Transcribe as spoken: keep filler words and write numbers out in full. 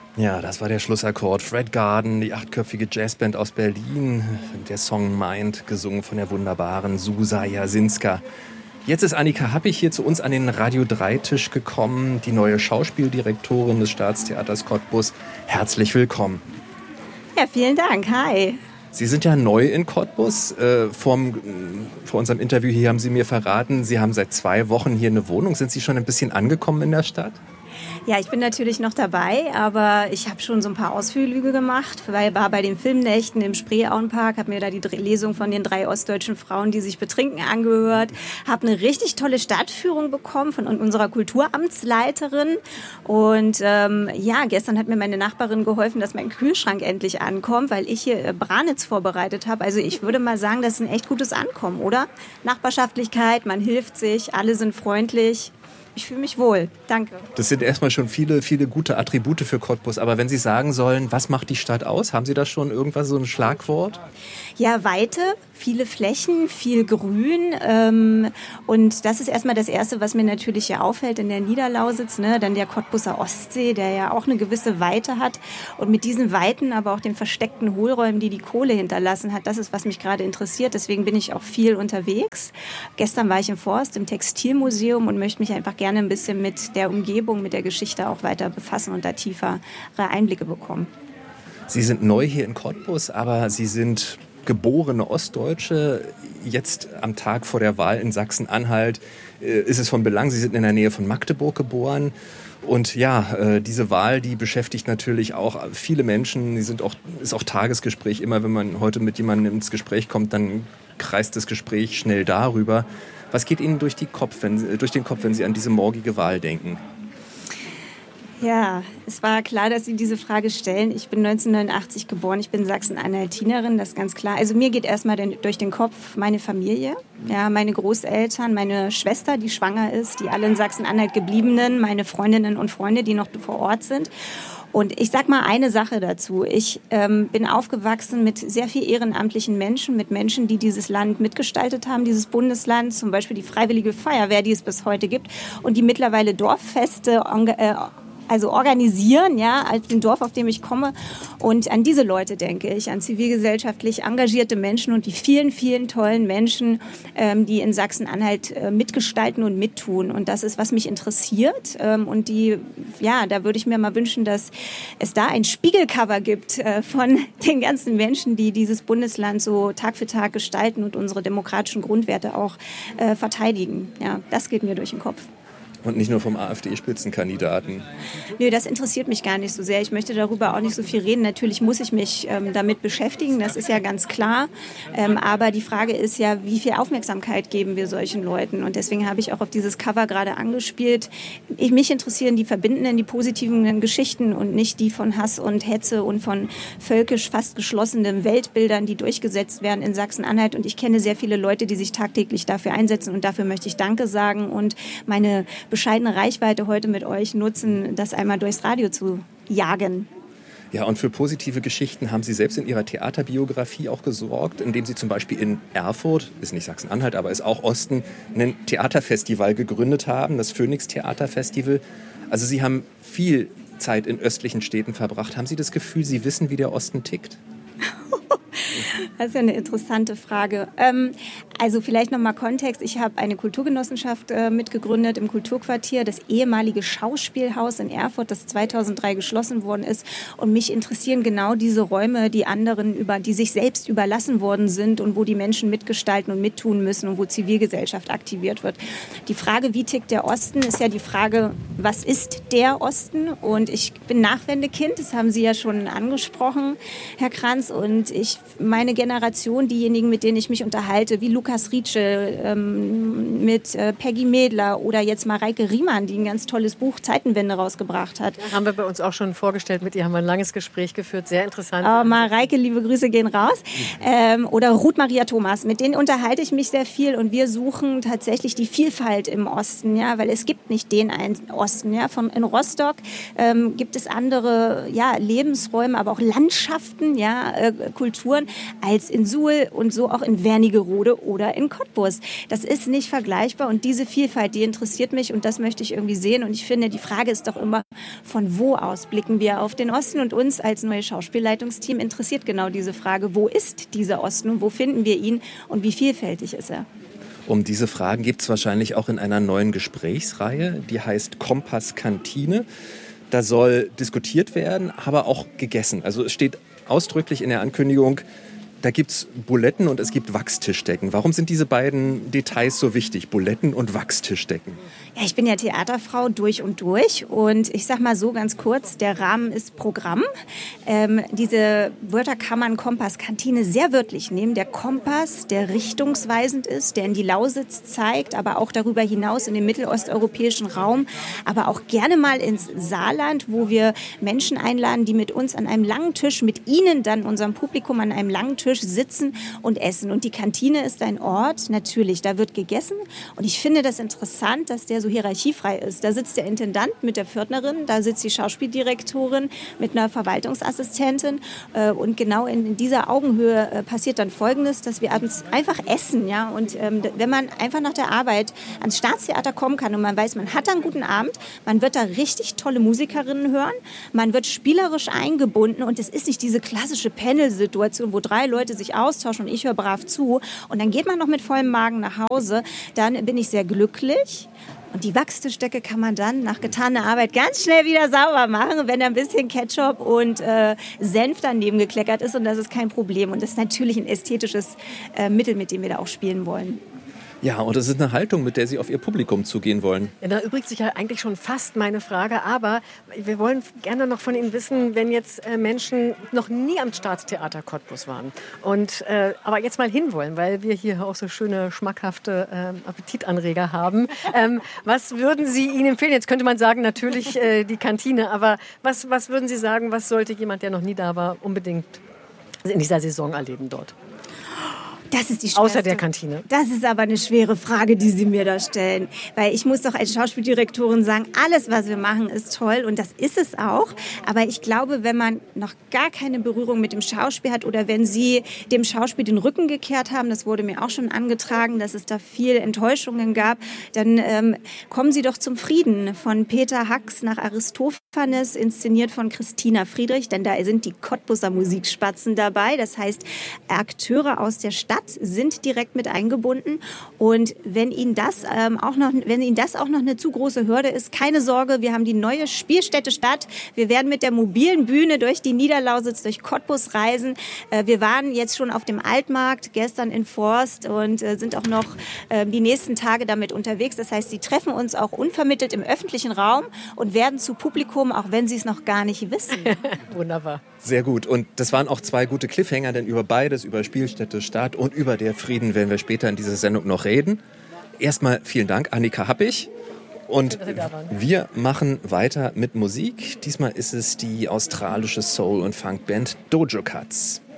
Ja, das war der Schlussakkord. Fred Garden, die achtköpfige Jazzband aus Berlin. Der Song Mind, gesungen von der wunderbaren Susa Jasinska. Jetzt ist Annika Happig hier zu uns an den Radio drei Tisch gekommen, die neue Schauspieldirektorin des Staatstheaters Cottbus. Herzlich willkommen. Ja, vielen Dank. Hi. Sie sind ja neu in Cottbus. Äh, vorm, vor unserem Interview hier haben Sie mir verraten, Sie haben seit zwei Wochen hier eine Wohnung. Sind Sie schon ein bisschen angekommen in der Stadt? Ja, ich bin natürlich noch dabei, aber ich habe schon so ein paar Ausflüge gemacht, weil war bei den Filmnächten im Spreeauenpark, habe mir da die Lesung von den drei ostdeutschen Frauen, die sich betrinken, angehört, habe eine richtig tolle Stadtführung bekommen von unserer Kulturamtsleiterin und ähm, ja, gestern hat mir meine Nachbarin geholfen, dass mein Kühlschrank endlich ankommt, weil ich hier Branitz vorbereitet habe. Also ich würde mal sagen, das ist ein echt gutes Ankommen, oder? Nachbarschaftlichkeit, man hilft sich, alle sind freundlich. Ich fühle mich wohl. Danke. Das sind erstmal schon viele, viele gute Attribute für Cottbus. Aber wenn Sie sagen sollen, was macht die Stadt aus? Haben Sie da schon irgendwas, so ein Schlagwort? Ja, Weite, viele Flächen, viel Grün. Ähm, und das ist erstmal das Erste, was mir natürlich hier auffällt in der Niederlausitz. Ne? Dann der Cottbuser Ostsee, der ja auch eine gewisse Weite hat. Und mit diesen Weiten, aber auch den versteckten Hohlräumen, die die Kohle hinterlassen hat, das ist, was mich gerade interessiert. Deswegen bin ich auch viel unterwegs. Gestern war ich im Forst, im Textilmuseum und möchte mich einfach gerne ein bisschen mit der Umgebung, mit der Geschichte auch weiter befassen und da tiefere Einblicke bekommen. Sie sind neu hier in Cottbus, aber Sie sind geborene Ostdeutsche. Jetzt am Tag vor der Wahl in Sachsen-Anhalt äh, ist es von Belang. Sie sind in der Nähe von Magdeburg geboren. Und ja, äh, diese Wahl, die beschäftigt natürlich auch viele Menschen. Die sind auch, ist auch Tagesgespräch. Immer wenn man heute mit jemandem ins Gespräch kommt, dann kreist das Gespräch schnell darüber. Was geht Ihnen durch, die Kopf, wenn, durch den Kopf, wenn Sie an diese morgige Wahl denken? Ja, es war klar, dass Sie diese Frage stellen. Ich bin neunzehnhundertneunundachtzig geboren, ich bin Sachsen-Anhaltinerin, das ist ganz klar. Also mir geht erstmal durch den Kopf meine Familie, ja, meine Großeltern, meine Schwester, die schwanger ist, die alle in Sachsen-Anhalt gebliebenen, meine Freundinnen und Freunde, die noch vor Ort sind. Und ich sag mal eine Sache dazu. Ich ähm, bin aufgewachsen mit sehr viel ehrenamtlichen Menschen, mit Menschen, die dieses Land mitgestaltet haben, dieses Bundesland, zum Beispiel die Freiwillige Feuerwehr, die es bis heute gibt und die mittlerweile Dorffeste äh, also organisieren, ja, als dem Dorf, auf dem ich komme. Und an diese Leute denke ich, an zivilgesellschaftlich engagierte Menschen und die vielen, vielen tollen Menschen, ähm, die in Sachsen-Anhalt äh, mitgestalten und mittun. Und das ist, was mich interessiert. Ähm, und die, ja, da würde ich mir mal wünschen, dass es da ein Spiegelcover gibt äh, von den ganzen Menschen, die dieses Bundesland so Tag für Tag gestalten und unsere demokratischen Grundwerte auch äh, verteidigen. Ja, das geht mir durch den Kopf. Und nicht nur vom AfD-Spitzenkandidaten. Nö, das interessiert mich gar nicht so sehr. Ich möchte darüber auch nicht so viel reden. Natürlich muss ich mich ähm, damit beschäftigen, das ist ja ganz klar. Ähm, aber die Frage ist ja, wie viel Aufmerksamkeit geben wir solchen Leuten? Und deswegen habe ich auch auf dieses Cover gerade angespielt. Ich, mich interessieren die verbindenden, die positiven Geschichten und nicht die von Hass und Hetze und von völkisch fast geschlossenen Weltbildern, die durchgesetzt werden in Sachsen-Anhalt. Und ich kenne sehr viele Leute, die sich tagtäglich dafür einsetzen. Und dafür möchte ich Danke sagen und meine bescheidene Reichweite heute mit euch nutzen, das einmal durchs Radio zu jagen. Ja, und für positive Geschichten haben Sie selbst in Ihrer Theaterbiografie auch gesorgt, indem Sie zum Beispiel in Erfurt, ist nicht Sachsen-Anhalt, aber ist auch Osten, ein Theaterfestival gegründet haben, das Phoenix-Theaterfestival. Also Sie haben viel Zeit in östlichen Städten verbracht. Haben Sie das Gefühl, Sie wissen, wie der Osten tickt? Das ist ja eine interessante Frage. Ähm, also vielleicht nochmal Kontext. Ich habe eine Kulturgenossenschaft äh, mitgegründet im Kulturquartier, das ehemalige Schauspielhaus in Erfurt, das zweitausenddrei geschlossen worden ist. Und mich interessieren genau diese Räume, die anderen, über, die sich selbst überlassen worden sind und wo die Menschen mitgestalten und mittun müssen und wo Zivilgesellschaft aktiviert wird. Die Frage, wie tickt der Osten, ist ja die Frage, was ist der Osten? Und ich bin Nachwendekind, das haben Sie ja schon angesprochen, Herr Kranz. Und ich, meine Generation, diejenigen, mit denen ich mich unterhalte, wie Lukas Rietschel, ähm, mit äh, Peggy Mädler oder jetzt Mareike Riemann, die ein ganz tolles Buch Zeitenwende rausgebracht hat. Ja, haben wir bei uns auch schon vorgestellt, mit ihr haben wir ein langes Gespräch geführt, sehr interessant. Oh, Mareike, liebe Grüße gehen raus. Ähm, oder Ruth Maria Thomas, mit denen unterhalte ich mich sehr viel und wir suchen tatsächlich die Vielfalt im Osten, ja, weil es gibt nicht den einen Osten. Ja. Von, in Rostock ähm, gibt es andere ja, Lebensräume, aber auch Landschaften, ja, äh, Kulturen als in Suhl und so auch in Wernigerode oder oder in Cottbus. Das ist nicht vergleichbar und diese Vielfalt, die interessiert mich und das möchte ich irgendwie sehen. Und ich finde, die Frage ist doch immer, von wo aus blicken wir auf den Osten? Und uns als neue Schauspielleitungsteam interessiert genau diese Frage, wo ist dieser Osten und wo finden wir ihn und wie vielfältig ist er? Um diese Fragen geht es wahrscheinlich auch in einer neuen Gesprächsreihe, die heißt Kompass Kantine. Da soll diskutiert werden, aber auch gegessen. Also es steht ausdrücklich in der Ankündigung, da gibt es Buletten und es gibt Wachstischdecken. Warum sind diese beiden Details so wichtig, Buletten und Wachstischdecken? Ja, ich bin ja Theaterfrau durch und durch und ich sag mal so ganz kurz, der Rahmen ist Programm. Ähm, diese Wörter kann man Kompass Kantine sehr wörtlich nehmen. Der Kompass, der richtungsweisend ist, der in die Lausitz zeigt, aber auch darüber hinaus in den mittelosteuropäischen Raum, aber auch gerne mal ins Saarland, wo wir Menschen einladen, die mit uns an einem langen Tisch, mit ihnen dann, unserem Publikum, an einem langen Tisch sitzen und essen. Und die Kantine ist ein Ort, natürlich, da wird gegessen. Und ich finde das interessant, dass der so hierarchiefrei ist. Da sitzt der Intendant mit der Pförtnerin, da sitzt die Schauspieldirektorin mit einer Verwaltungsassistentin. Und genau in dieser Augenhöhe passiert dann Folgendes, dass wir abends einfach essen. Ja? Und wenn man einfach nach der Arbeit ans Staatstheater kommen kann und man weiß, man hat einen guten Abend, man wird da richtig tolle Musikerinnen hören, man wird spielerisch eingebunden und es ist nicht diese klassische Panel-Situation, wo drei Leute sich austauschen und ich höre brav zu und dann geht man noch mit vollem Magen nach Hause, dann bin ich sehr glücklich. Und die Wachstischdecke kann man dann nach getaner Arbeit ganz schnell wieder sauber machen, wenn da ein bisschen Ketchup und äh, Senf daneben gekleckert ist. Und das ist kein Problem. Und das ist natürlich ein ästhetisches äh, Mittel, mit dem wir da auch spielen wollen. Ja, und das ist eine Haltung, mit der Sie auf Ihr Publikum zugehen wollen. Ja, da erübrigt sich ja eigentlich schon fast meine Frage. Aber wir wollen gerne noch von Ihnen wissen, wenn jetzt äh, Menschen noch nie am Staatstheater Cottbus waren und äh, aber jetzt mal hinwollen, weil wir hier auch so schöne, schmackhafte äh, Appetitanreger haben. Ähm, was würden Sie ihnen empfehlen? Jetzt könnte man sagen, natürlich äh, die Kantine. Aber was, was würden Sie sagen, was sollte jemand, der noch nie da war, unbedingt in dieser Saison erleben dort? Das ist die schwerste. Außer der Kantine. Das ist aber eine schwere Frage, die Sie mir da stellen. Weil ich muss doch als Schauspieldirektorin sagen, alles, was wir machen, ist toll. Und das ist es auch. Aber ich glaube, wenn man noch gar keine Berührung mit dem Schauspiel hat oder wenn Sie dem Schauspiel den Rücken gekehrt haben, das wurde mir auch schon angetragen, dass es da viel Enttäuschungen gab, dann ähm, kommen Sie doch zum Frieden von Peter Hacks nach Aristophanes, inszeniert von Christina Friedrich. Denn da sind die Cottbuser Musikspatzen dabei. Das heißt, Akteure aus der Stadt sind direkt mit eingebunden und wenn Ihnen das ähm, auch noch, wenn Ihnen das auch noch eine zu große Hürde ist, keine Sorge, wir haben die neue Spielstätte Stadt. Wir werden mit der mobilen Bühne durch die Niederlausitz, durch Cottbus reisen. Äh, wir waren jetzt schon auf dem Altmarkt, gestern in Forst und äh, sind auch noch äh, die nächsten Tage damit unterwegs. Das heißt, Sie treffen uns auch unvermittelt im öffentlichen Raum und werden zu Publikum, auch wenn Sie es noch gar nicht wissen. Wunderbar. Sehr gut. Und das waren auch zwei gute Cliffhanger, denn über beides, über Spielstätte Stadt und über der Frieden werden wir später in dieser Sendung noch reden. Erstmal vielen Dank, Annika Happig. Und wir machen weiter mit Musik. Diesmal ist es die australische Soul- und Funkband Dojo Cuts.